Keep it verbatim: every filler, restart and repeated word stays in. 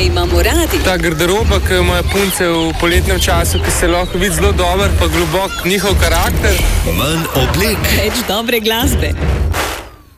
imamo radi. Ta garderoba, ki ima punce v poletnem času, ki se lahko vidi zelo dober, pa globok njihov karakter. Manj oblek. Več dobre glasbe.